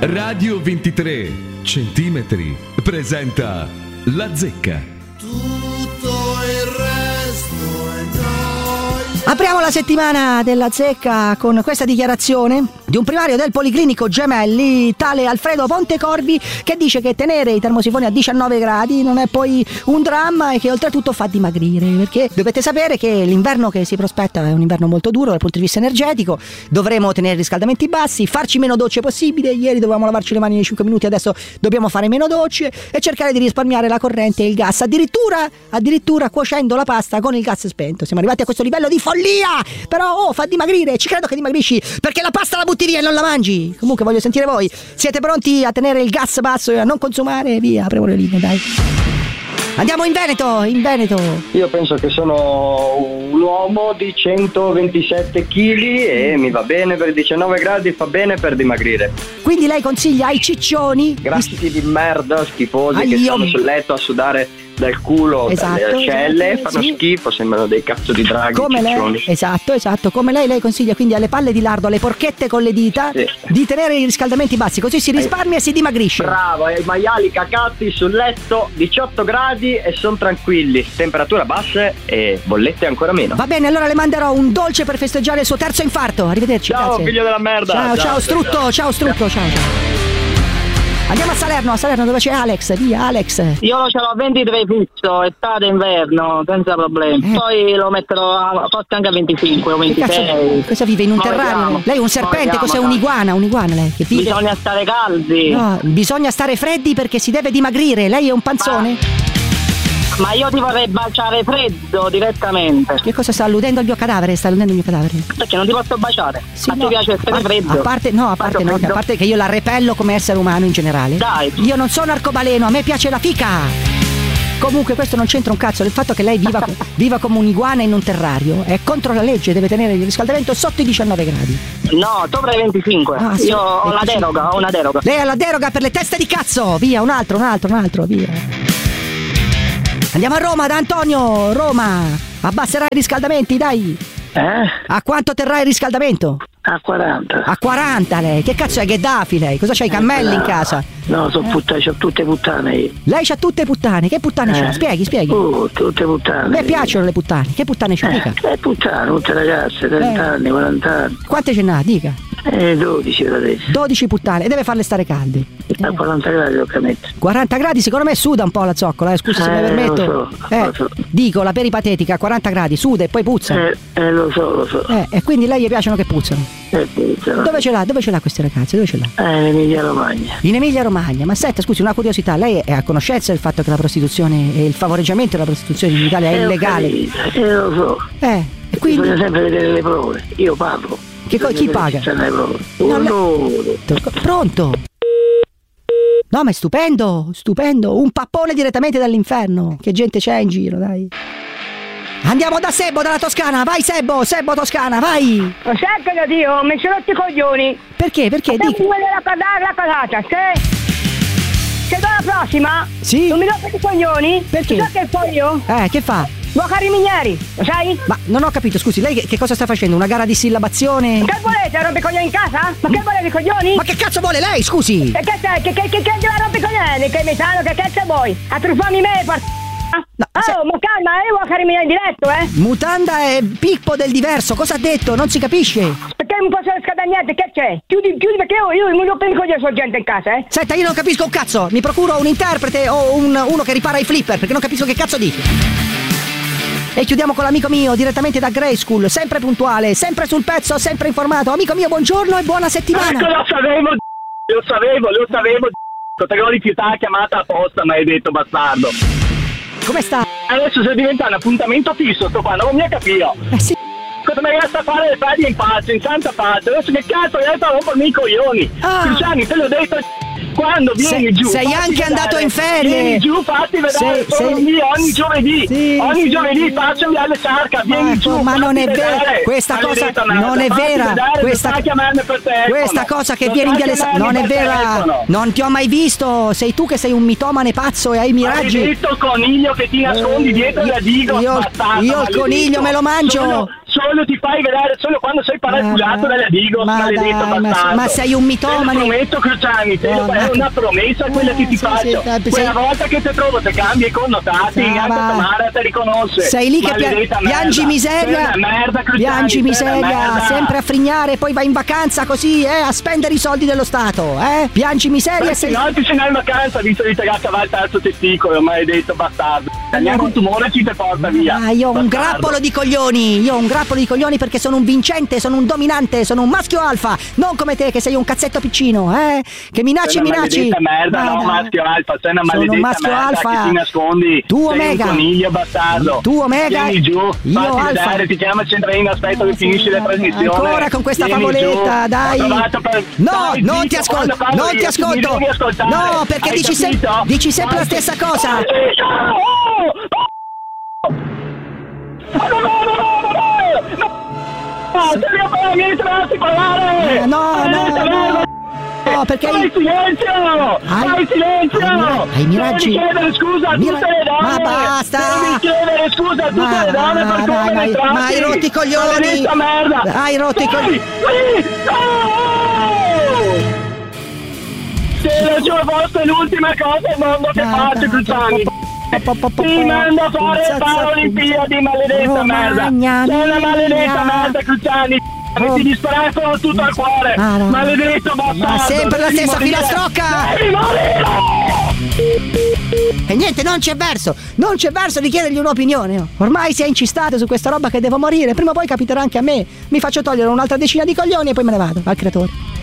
Radio 23 centimetri presenta La Zecca. Tutto il resto è gioia. Apriamo la settimana della Zecca con questa dichiarazione di un primario del Policlinico Gemelli, tale Alfredo Pontecorvi, che dice che tenere i termosifoni a 19 gradi non è poi un dramma e che oltretutto fa dimagrire, perché dovete sapere che l'inverno che si prospetta è un inverno molto duro dal punto di vista energetico. Dovremo tenere riscaldamenti bassi, farci meno docce possibile. Ieri dovevamo lavarci le mani in 5 minuti, adesso dobbiamo fare meno docce e cercare di risparmiare la corrente e il gas, addirittura cuocendo la pasta con il gas spento. Siamo arrivati a questo livello di follia, però fa dimagrire, ci credo che dimagrisci, perché la pasta la butti via e non la mangi. Comunque voglio sentire voi, siete pronti a tenere il gas basso e a non consumare? Via, apriamo le linee, dai. Andiamo in Veneto. Io penso che sono un uomo di 127 kg e mi va bene per 19 gradi, fa bene per dimagrire. Quindi lei consiglia ai ciccioni Grassi di merda, schifosi, Agli che stanno uomini. sul letto a sudare dal culo, Esatto, dalle ascelle, esatto, fanno sì. schifo, sembrano dei cazzo di draghi, come ciccioni. lei, esatto, come lei consiglia quindi alle palle di lardo, alle porchette con le dita, Sì. di tenere i riscaldamenti bassi, così si risparmia e si dimagrisce. Bravo, e i maiali cacati sul letto, 18 gradi e sono tranquilli, temperatura bassa e bollette ancora meno. Va bene, allora le manderò un dolce per festeggiare il suo terzo infarto. Arrivederci. Ciao, grazie. figlio della merda. Ciao strutto, ciao. Andiamo a Salerno dove c'è Alex, via Alex. Io ce l'ho 23 fisso, estate, inverno, senza problemi. Poi lo metterò forse anche a 25 o Che 26. cazzo, cosa vive in un Poi terrario? vediamo. Lei è un serpente, Poi cos'è vediamo, un'iguana lei che vive? Bisogna stare caldi. No, bisogna stare freddi perché si deve dimagrire. Lei è un panzone? Ma io ti vorrei baciare freddo direttamente. Che cosa sta alludendo al mio cadavere? Perché non ti posso baciare. Sì, a te no. piace essere freddo. A parte Freddo. a parte che io la repello come essere umano in generale. Dai. Io non sono arcobaleno, a me piace la fica. Comunque questo non c'entra un cazzo. Il fatto che lei viva come un'iguana in un terrario è contro la legge, deve tenere il riscaldamento sotto i 19 gradi. No, sopra i 25. Ah, sì. Io ho una 25. deroga, ho una deroga. Lei ha la deroga per le teste di cazzo. Via, un altro, via. Andiamo a Roma da Antonio. Roma, abbasserà i riscaldamenti, dai. A quanto terrà il riscaldamento? A 40. A 40 lei. Che cazzo è Gheddafi lei? Cosa c'hai, i cammelli in casa? No, sono puttane, c'ho tutte puttane io. Lei c'ha tutte puttane. Che puttane c'ha? Spieghi. Tutte A puttane. me piacciono le puttane. Che puttane c'ha? Dica. Puttane, tutte ragazze, 30 anni, 40 anni. Quante ce n'ha? Dica. 12 da adesso. 12 puttane. E deve farle stare calde. A 40 gradi tocca mettere. 40 gradi secondo me suda un po' la zoccola, scusa se mi permetto. Lo so. Dico, la peripatetica a 40 gradi suda e poi puzza. Lo so. E quindi lei gli piacciono che puzzano. Puttana. Dove ce l'ha queste ragazze? Dove ce l'ha? In Emilia Romagna. In Emilia Romagna. Ma senta, scusi, una curiosità, lei è a conoscenza del fatto che la prostituzione e il favoreggiamento della prostituzione in Italia è illegale? Lo so. E quindi Bisogna sempre vedere le prove. Io pago. chi paga? C'è le prove. No, Pronto? No, ma è stupendo. Un pappone direttamente dall'inferno. Che gente c'è in giro, dai. Andiamo da Sebbo, dalla Toscana. Vai Sebbo Toscana, vai. Ma sai che io mi sono rotti i coglioni. Perché? Devo vedere la patata, se do la prossima Sì? non mi rompi i coglioni. Perché? Sai che fo io? Che fa? Vuoi carabinieri, lo sai? Ma non ho capito, scusi, lei che cosa sta facendo? Una gara di sillabazione? Che volete, rompi i coglioni in casa? Ma che volete i coglioni? Ma che cazzo vuole lei, scusi? E che sei? Che devo rompi i coglioni? Che mi sanno, che cazzo vuoi? A truffarmi me, No, ma calma, io vuoi carabinieri diretto, Mutanda è Pippo del diverso, cosa ha detto? Non si capisce. Perché non posso riscaldare niente, che c'è? Chiudi perché io mi rompo i coglioni sulla gente in casa, Senta, io non capisco un cazzo, mi procuro un interprete o uno che ripara i flipper, perché non capisco che cazzo dice. E chiudiamo con l'amico mio, direttamente da Grey School, sempre puntuale, sempre sul pezzo, sempre informato. Amico mio, buongiorno e buona settimana. Ecco, lo sapevo. Te l'ho rifiutata la chiamata apposta, ma hai detto bastardo. Come sta? Adesso se diventa un appuntamento fisso sto qua, non mi ha capito. Sì. Cosa mi resta a fare le ferie in pace, in santa pace? Adesso che cazzo hai detto a rompermi i coglioni? Cristiani, te l'ho detto quando vieni giù. Sei anche andato in ferie. Vieni giù, fatti vedere ogni giovedì. Sì, ogni giovedì faccio via le sarca, vieni giù. Ma non è vero, questa cosa non è vera. Questa cosa che vieni in via le sarca non è vera. Non ti ho mai visto. Sei tu che sei un mitomane pazzo e hai miraggi. Hai detto coniglio che ti nascondi dietro la diga. Io il coniglio me lo mangio. solo ti fai vedere solo quando sei paraculato dalle Digos, maledetto bastardo. Ma sei un mitomane. Te lo prometto, Cruciani, è una promessa quella che ti faccio. Quella volta che ti trovo ti cambia i connotati, neanche Tamara ti riconosce. Sei lì che piangi miseria. Piangi miseria, sempre a frignare, poi vai in vacanza così, a spendere i soldi dello Stato, Piangi miseria. No, ti sei in vacanza, visto di te a cavare il terzo testicolo, maledetto bastardo. Neanche un tumore ci te porta via. Io ho un grappolo di coglioni perché sono un vincente, sono un dominante, sono un maschio alfa, non come te che sei un cazzetto piccino, che minacci. Merda, no, maschio alfa, sei una maledetta merda alfa. Che ti nascondi. Tu sei Omega. Un coniglio bastardo. Tu Omega. Vieni giù, io alfa. Vedere, ti chiama Centrino, aspetta che finisci la trasmissione. Ancora con questa favoletta, dai. No, non ti ascolto. No, perché dici sempre la stessa cosa. No, perché fai silenzio! Fai silenzio! Hai miraggi? Devi chiedere scusa a tutte le donne! Ma basta! Devi chiedere scusa a tutte le donne per come le tratti! Ma hai rotto i coglioni! Merda! Hai rotto i coglioni! Se la giuro fosse l'ultima cosa al mondo che faccio, Cruciani! Ti mando a fare Paralimpiadi, maledetta merda! Sei una maledetta merda, Cruciani! Che ti disprezzano tutto al cuore! Maledetto bastardo! Ma sempre la stessa filastrocca! E niente, non c'è verso di chiedergli un'opinione. Ormai si è incistato su questa roba che devo morire. Prima o poi capiterà anche a me. Mi faccio togliere un'altra decina di coglioni e poi me ne vado al creatore.